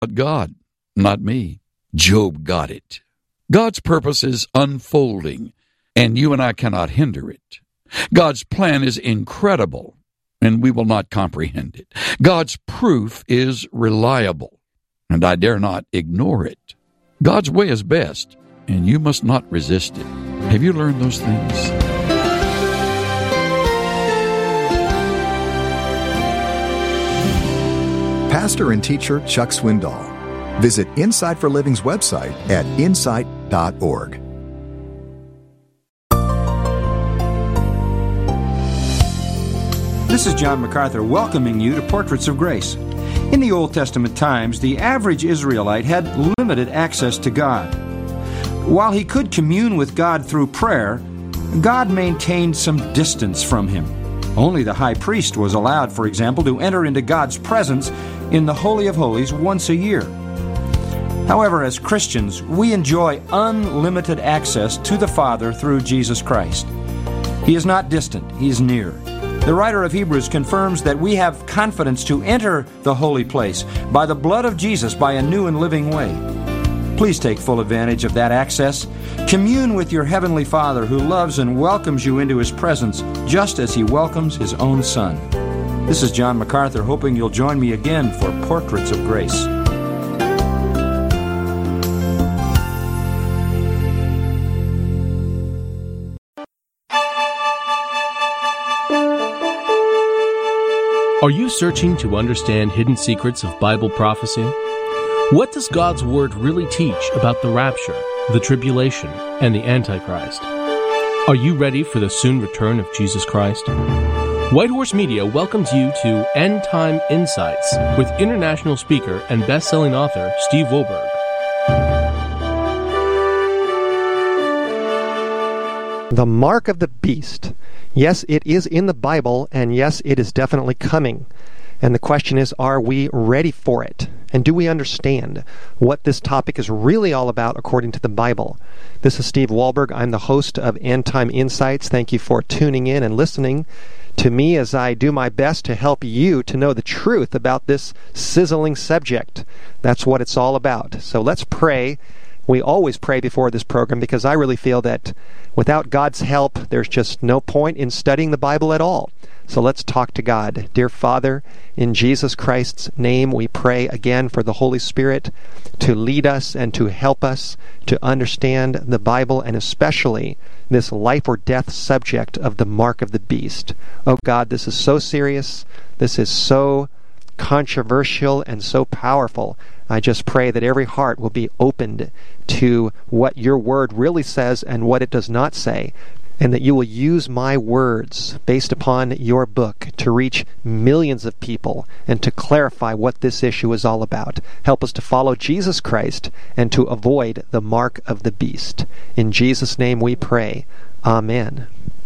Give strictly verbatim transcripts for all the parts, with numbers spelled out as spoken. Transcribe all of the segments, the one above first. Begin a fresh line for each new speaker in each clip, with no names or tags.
But God, not me. Job got it. God's purpose is unfolding, and you and I cannot hinder it. God's plan is incredible, and we will not comprehend it. God's proof is reliable, and I dare not ignore it. God's way is best, and you must not resist it. Have you learned those things?
Pastor and teacher Chuck Swindoll. Visit Insight for Living's website at insight dot org.
This is John MacArthur welcoming you to Portraits of Grace. In the Old Testament times, the average Israelite had limited access to God. While he could commune with God through prayer, God maintained some distance from him. Only the high priest was allowed, for example, to enter into God's presence in the Holy of Holies once a year. However, as Christians, we enjoy unlimited access to the Father through Jesus Christ. He is not distant, He is near. The writer of Hebrews confirms that we have confidence to enter the holy place by the blood of Jesus by a new and living way. Please take full advantage of that access. Commune with your Heavenly Father who loves and welcomes you into His presence just as He welcomes His own Son. This is John MacArthur, hoping you'll join me again for Portraits of Grace.
Are you searching to understand hidden secrets of Bible prophecy? What does God's Word really teach about the rapture, the tribulation, and the Antichrist? Are you ready for the soon return of Jesus Christ? White Horse Media welcomes you to End Time Insights with international speaker and best-selling author Steve Wohlberg.
The mark of the beast. Yes, it is in the Bible, and yes, it is definitely coming. And the question is, are we ready for it? And do we understand what this topic is really all about according to the Bible? This is Steve Wohlberg. I'm the host of End Time Insights. Thank you for tuning in and listening to me as I do my best to help you to know the truth about this sizzling subject. That's what it's all about. So let's pray. We always pray before this program because I really feel that without God's help, there's just no point in studying the Bible at all. So let's talk to God. Dear Father, in Jesus Christ's name, we pray again for the Holy Spirit to lead us and to help us to understand the Bible, and especially this life or death subject of the mark of the beast. Oh God, this is so serious. This is so controversial and so powerful. I just pray that every heart will be opened to what your word really says and what it does not say, and that you will use my words based upon your book to reach millions of people and to clarify what this issue is all about. Help us to follow Jesus Christ and to avoid the mark of the beast. In Jesus' name we pray. Amen.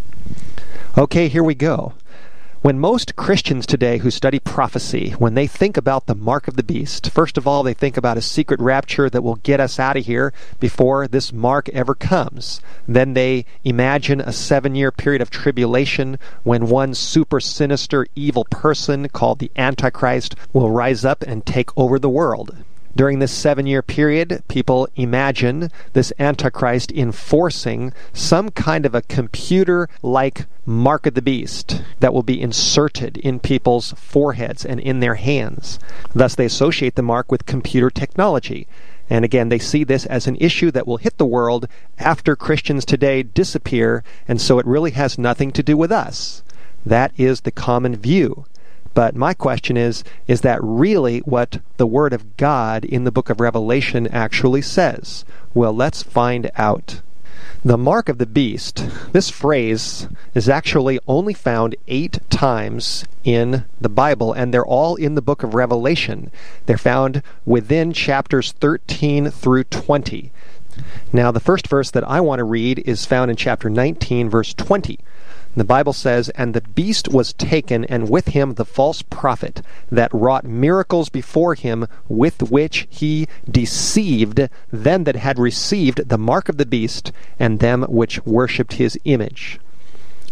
Okay, here we go. When most Christians today who study prophecy, when they think about the mark of the beast, first of all, they think about a secret rapture that will get us out of here before this mark ever comes. Then they imagine a seven-year period of tribulation when one super sinister evil person called the Antichrist will rise up and take over the world. During this seven-year period, people imagine this Antichrist enforcing some kind of a computer-like mark of the beast that will be inserted in people's foreheads and in their hands. Thus, they associate the mark with computer technology. And again, they see this as an issue that will hit the world after Christians today disappear, and so it really has nothing to do with us. That is the common view. But my question is, is that really what the Word of God in the book of Revelation actually says? Well, let's find out. The mark of the beast, this phrase is actually only found eight times in the Bible, and they're all in the book of Revelation. They're found within chapters thirteen through twenty. Now, the first verse that I want to read is found in chapter nineteen, verse twenty. The Bible says, "And the beast was taken, and with him the false prophet, that wrought miracles before him, with which he deceived them that had received the mark of the beast, and them which worshipped his image."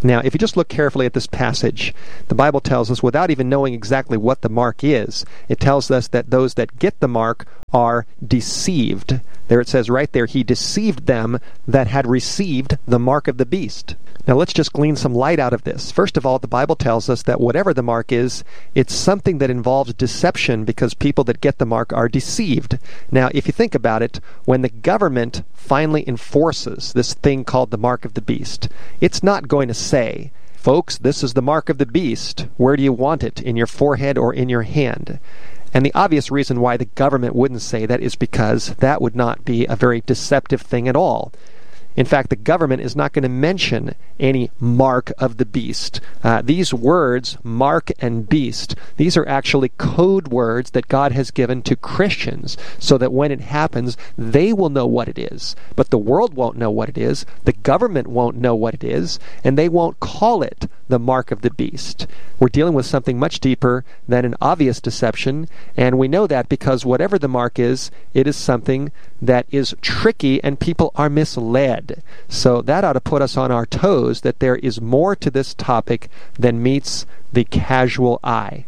Now, if you just look carefully at this passage, the Bible tells us, without even knowing exactly what the mark is, it tells us that those that get the mark are deceived. There it says right there, he deceived them that had received the mark of the beast. Now let's just glean some light out of this. First of all, the Bible tells us that whatever the mark is, it's something that involves deception because people that get the mark are deceived. Now, if you think about it, when the government finally enforces this thing called the mark of the beast, it's not going to say, folks, this is the mark of the beast. Where do you want it? In your forehead or in your hand? And the obvious reason why the government wouldn't say that is because that would not be a very deceptive thing at all. In fact, the government is not going to mention any mark of the beast. Uh, these words, mark and beast, these are actually code words that God has given to Christians so that when it happens, they will know what it is. But the world won't know what it is, the government won't know what it is, and they won't call it the mark of the beast. We're dealing with something much deeper than an obvious deception, and we know that because whatever the mark is, it is something that is tricky and people are misled. So that ought to put us on our toes that there is more to this topic than meets the casual eye.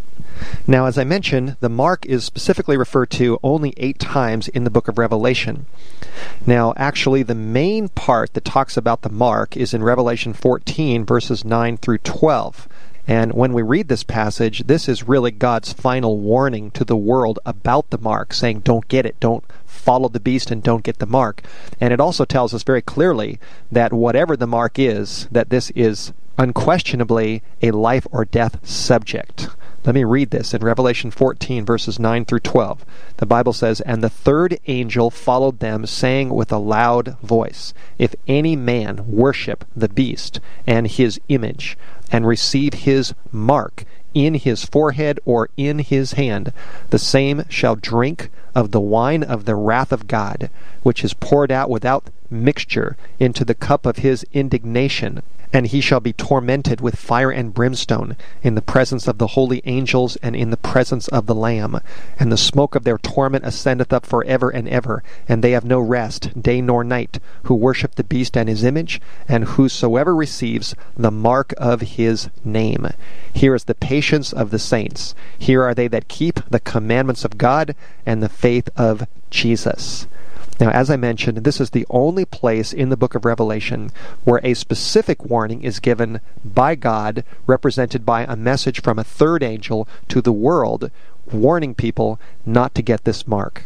Now, as I mentioned, the mark is specifically referred to only eight times in the book of Revelation. Now, actually, the main part that talks about the mark is in Revelation fourteen, verses nine through twelve. And when we read this passage, this is really God's final warning to the world about the mark, saying, don't get it, don't follow the beast, and don't get the mark. And it also tells us very clearly that whatever the mark is, that this is unquestionably a life or death subject. Let me read this in Revelation fourteen, verses nine through twelve. The Bible says, "And the third angel followed them, saying with a loud voice, If any man worship the beast and his image, and receive his mark in his forehead or in his hand, the same shall drink of the wine of the wrath of God, which is poured out without mixture into the cup of his indignation. And he shall be tormented with fire and brimstone in the presence of the holy angels and in the presence of the Lamb. And the smoke of their torment ascendeth up for ever and ever, and they have no rest, day nor night, who worship the beast and his image, and whosoever receives the mark of his name. Here is the patience of the saints. Here are they that keep the commandments of God and the faith of Jesus." Now, as I mentioned, this is the only place in the book of Revelation where a specific warning is given by God, represented by a message from a third angel to the world, warning people not to get this mark.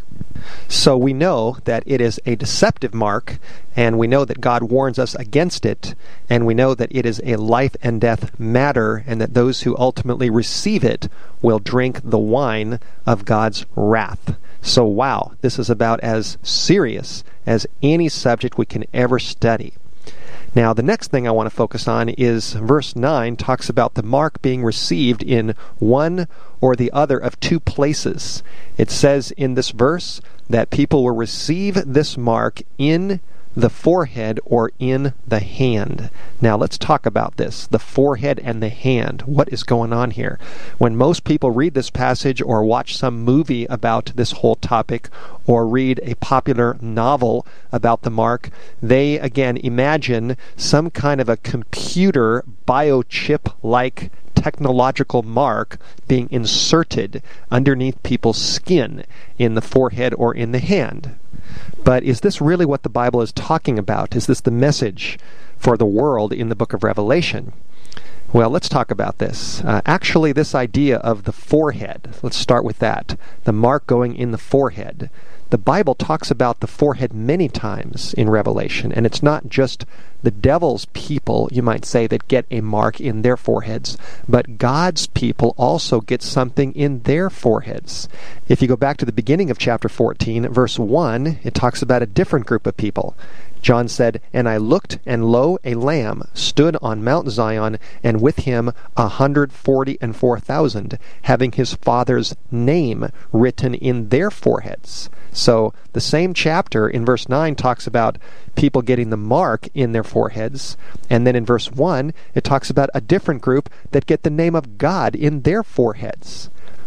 So we know that it is a deceptive mark, and we know that God warns us against it, and we know that it is a life and death matter, and that those who ultimately receive it will drink the wine of God's wrath. So wow, this is about as serious as any subject we can ever study. Now, the next thing I want to focus on is verse nine talks about the mark being received in one or the other of two places. It says in this verse that people will receive this mark in the forehead or in the hand. Now let's talk about this, the forehead and the hand. What is going on here? When most people read this passage or watch some movie about this whole topic or read a popular novel about the mark, they again imagine some kind of a computer biochip-like technological mark being inserted underneath people's skin in the forehead or in the hand. But is this really what the Bible is talking about? Is this the message for the world in the book of Revelation? Well, let's talk about this. Uh, actually, this idea of the forehead, let's start with that. The mark going in the forehead. The Bible talks about the forehead many times in Revelation, and it's not just the devil's people, you might say, that get a mark in their foreheads, but God's people also get something in their foreheads. If you go back to the beginning of chapter fourteen, verse one, it talks about a different group of people. John said, "And I looked, and lo, a lamb stood on Mount Zion, and with him a hundred forty and four thousand, having his father's name written in their foreheads." So the same chapter in verse nine talks about people getting the mark in their foreheads, and then in verse one it talks about a different group that get the name of God in their foreheads.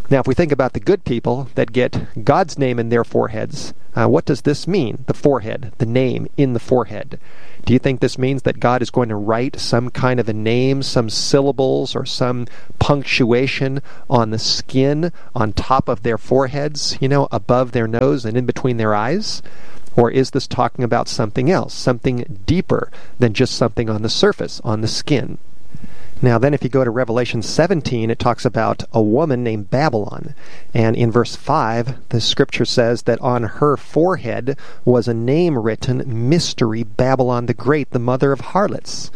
Now, if we think about the good people that get God's name in their foreheads, uh, what does this mean? The forehead, the name in the forehead. Do you think this means that God is going to write some kind of a name, some syllables, or some punctuation on the skin on top of their foreheads, you know, above their nose and in between their eyes? Or is this talking about something else, something deeper than just something on the surface, on the skin? Now then, if you go to Revelation seventeen, it talks about a woman named Babylon. And in verse five, the scripture says that on her forehead was a name written, Mystery, Babylon the Great, the mother of harlots.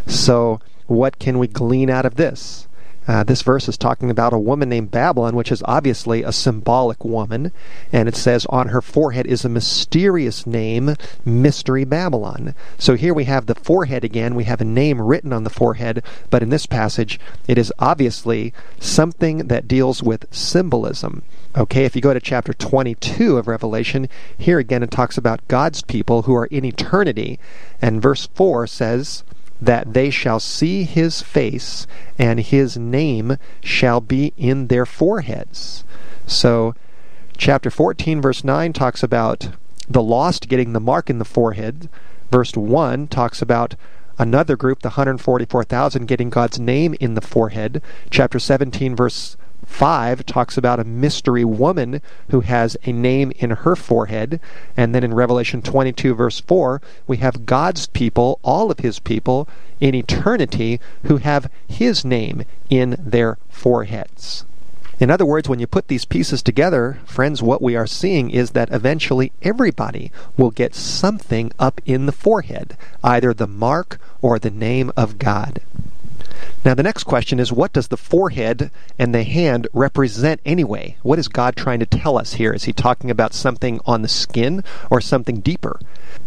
So what can we glean out of this? Uh, this verse is talking about a woman named Babylon, which is obviously a symbolic woman, and it says on her forehead is a mysterious name, Mystery Babylon. So here we have the forehead again. We have a name written on the forehead, but in this passage, it is obviously something that deals with symbolism. Okay, if you go to chapter twenty-two of Revelation, here again it talks about God's people who are in eternity, and verse four says that they shall see his face, and his name shall be in their foreheads. So, chapter fourteen, verse nine talks about the lost getting the mark in the forehead. Verse one talks about another group, the one hundred forty-four thousand, getting God's name in the forehead. Chapter seventeen, verse five talks about a mystery woman who has a name in her forehead. And then in Revelation twenty-two, verse four, we have God's people, all of his people, in eternity, who have his name in their foreheads. In other words, when you put these pieces together, friends, what we are seeing is that eventually everybody will get something up in the forehead, either the mark or the name of God. Now, the next question is, what does the forehead and the hand represent anyway? What is God trying to tell us here? Is he talking about something on the skin or something deeper?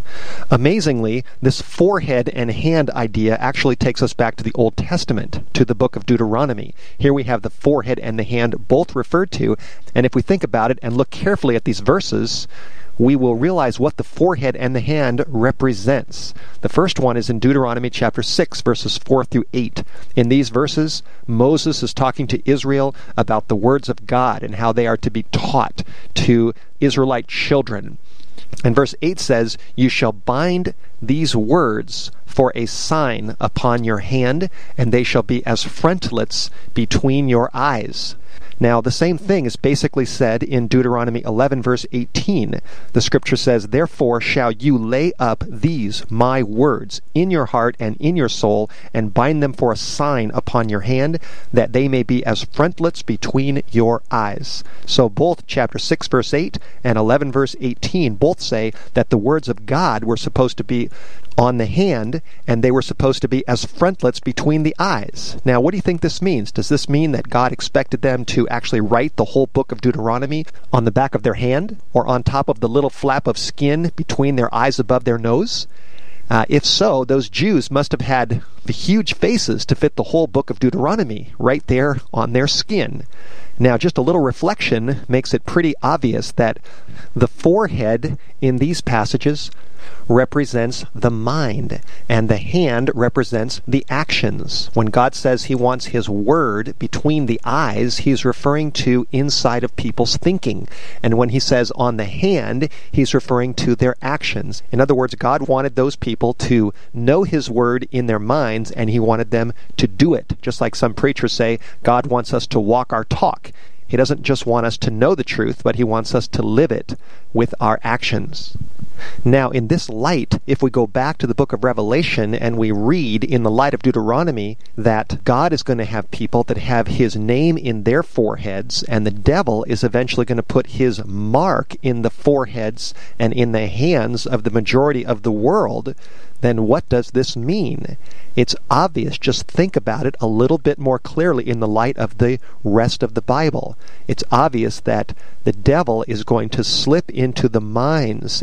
Amazingly, this forehead and hand idea actually takes us back to the Old Testament, to the book of Deuteronomy. Here we have the forehead and the hand both referred to, and if we think about it and look carefully at these verses, we will realize what the forehead and the hand represents. The first one is in Deuteronomy chapter six, verses four through eight. In these verses, Moses is talking to Israel about the words of God and how they are to be taught to Israelite children. And verse eight says, "You shall bind these words for a sign upon your hand, and they shall be as frontlets between your eyes." Now, the same thing is basically said in Deuteronomy eleven, verse eighteen. The scripture says, "Therefore shall you lay up these my words in your heart and in your soul, and bind them for a sign upon your hand, that they may be as frontlets between your eyes." So both chapter six, verse eight, and eleven, verse eighteen both say that the words of God were supposed to be on the hand, and they were supposed to be as frontlets between the eyes. Now, what do you think this means? Does this mean that God expected them to actually write the whole book of Deuteronomy on the back of their hand, or on top of the little flap of skin between their eyes above their nose? Uh, if so, those Jews must have had the huge faces to fit the whole book of Deuteronomy right there on their skin. Now, just a little reflection makes it pretty obvious that the forehead in these passages represents the mind, and the hand represents the actions. When God says he wants his word between the eyes, he's referring to inside of people's thinking. And when he says on the hand, he's referring to their actions. In other words, God wanted those people to know his word in their minds, and he wanted them to do it. Just like some preachers say, God wants us to walk our talk. He doesn't just want us to know the truth, but he wants us to live it with our actions. Now, in this light, if we go back to the book of Revelation and we read in the light of Deuteronomy that God is going to have people that have his name in their foreheads, and the devil is eventually going to put his mark in the foreheads and in the hands of the majority of the world, then what does this mean? It's obvious. Just think about it a little bit more clearly in the light of the rest of the Bible. It's obvious that the devil is going to slip into the minds and into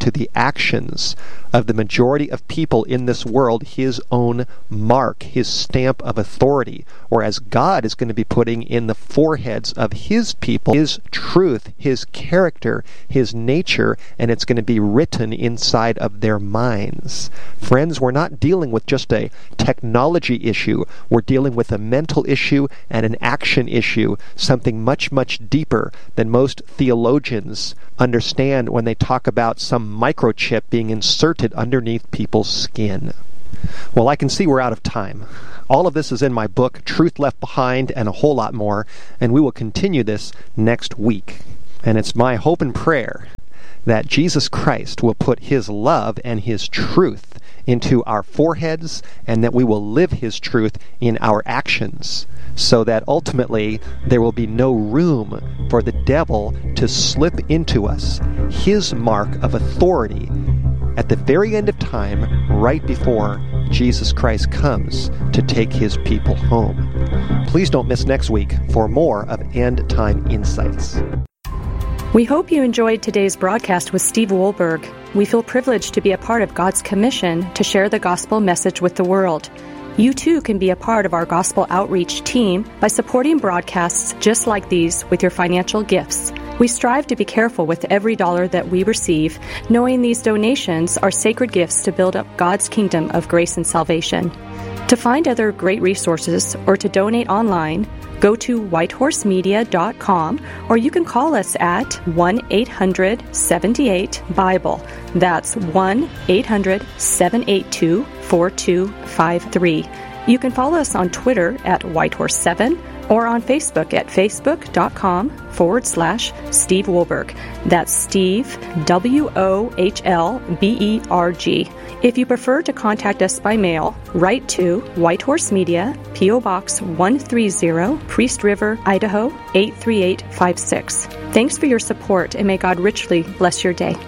into the actions of the majority of people in this world his own mark, his stamp of authority, whereas God is going to be putting in the foreheads of his people his truth, his character, his nature, and it's going to be written inside of their minds. Friends, we're not dealing with just a technology issue. We're dealing with a mental issue and an action issue, something much, much deeper than most theologians understand when they talk about some microchip being inserted underneath people's skin. Well, I can see we're out of time. All of this is in my book, Truth Left Behind, and a whole lot more, and we will continue this next week. And it's my hope and prayer that Jesus Christ will put his love and his truth into our foreheads, and that we will live his truth in our actions, so that ultimately there will be no room for the devil to slip into us his mark of authority at the very end of time, right before Jesus Christ comes to take his people home. Please don't miss next week for more of End Time Insights.
We hope you enjoyed today's broadcast with Steve Wohlberg. We feel privileged to be a part of God's commission to share the gospel message with the world. You too can be a part of our gospel outreach team by supporting broadcasts just like these with your financial gifts. We strive to be careful with every dollar that we receive, knowing these donations are sacred gifts to build up God's kingdom of grace and salvation. To find other great resources or to donate online, go to white horse media dot com, or you can call us at one eight hundred seven eight Bible. That's one eight hundred seven eight two four two five three. You can follow us on Twitter at white horse seven or on Facebook at facebook.com forward slash Steve Wohlberg. That's Steve, W O H L B E R G. If you prefer to contact us by mail, write to White Horse Media, P O Box one thirty, Priest River, Idaho eight three eight five six. Thanks for your support, and may God richly bless your day.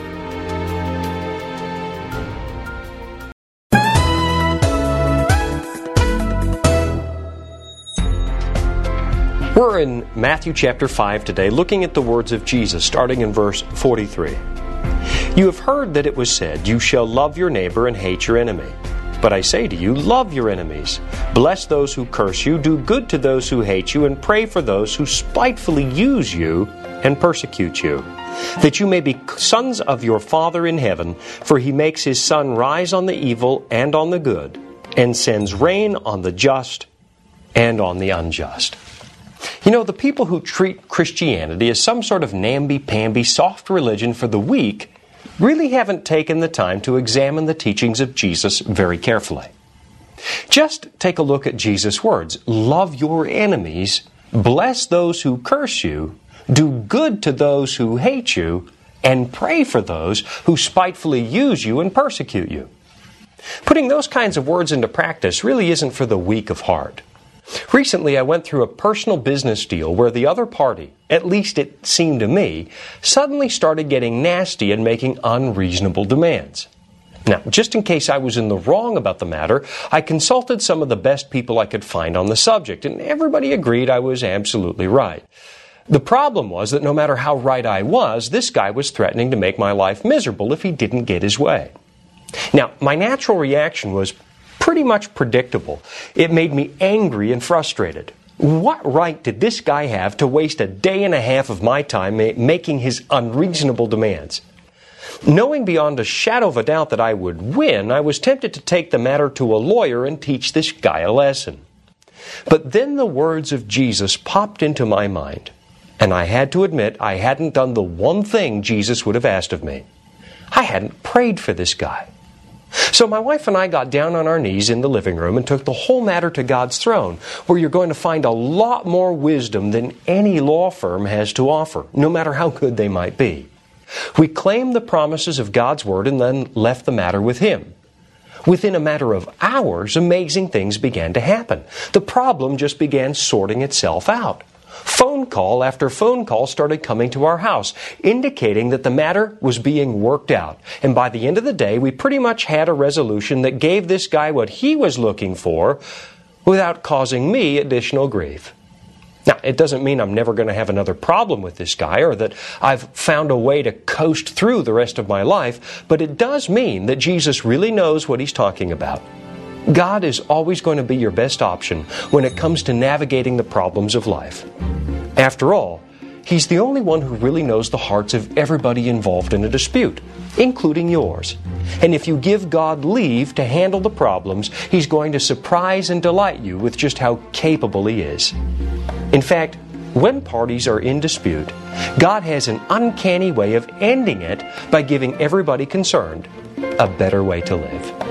We're in Matthew chapter five today, looking at the words of Jesus, starting in verse forty-three. You have heard that it was said, you shall love your neighbor and hate your enemy. But I say to you, love your enemies. Bless those who curse you, do good to those who hate you, and pray for those who spitefully use you and persecute you, that you may be sons of your Father in heaven, for he makes his sun rise on the evil and on the good, and sends rain on the just and on the unjust. You know, the people who treat Christianity as some sort of namby-pamby soft religion for the weak really haven't taken the time to examine the teachings of Jesus very carefully. Just take a look at Jesus' words. Love your enemies, bless those who curse you, do good to those who hate you, and pray for those who spitefully use you and persecute you. Putting those kinds of words into practice really isn't for the weak of heart. Recently, I went through a personal business deal where the other party, at least it seemed to me, suddenly started getting nasty and making unreasonable demands. Now, just in case I was in the wrong about the matter, I consulted some of the best people I could find on the subject, and everybody agreed I was absolutely right. The problem was that no matter how right I was, this guy was threatening to make my life miserable if he didn't get his way. Now, my natural reaction was pretty much predictable. It made me angry and frustrated. What right did this guy have to waste a day and a half of my time ma- making his unreasonable demands? Knowing beyond a shadow of a doubt that I would win, I was tempted to take the matter to a lawyer and teach this guy a lesson. But then the words of Jesus popped into my mind, and I had to admit I hadn't done the one thing Jesus would have asked of me. I hadn't prayed for this guy. So my wife and I got down on our knees in the living room and took the whole matter to God's throne, where you're going to find a lot more wisdom than any law firm has to offer, no matter how good they might be. We claimed the promises of God's Word and then left the matter with Him. Within a matter of hours, amazing things began to happen. The problem just began sorting itself out. Phone call after phone call started coming to our house, indicating that the matter was being worked out. And by the end of the day, we pretty much had a resolution that gave this guy what he was looking for without causing me additional grief. Now, it doesn't mean I'm never going to have another problem with this guy or that I've found a way to coast through the rest of my life, but it does mean that Jesus really knows what He's talking about. God is always going to be your best option when it comes to navigating the problems of life. After all, He's the only one who really knows the hearts of everybody involved in a dispute, including yours. And if you give God leave to handle the problems, He's going to surprise and delight you with just how capable He is. In fact, when parties are in dispute, God has an uncanny way of ending it by giving everybody concerned a better way to live.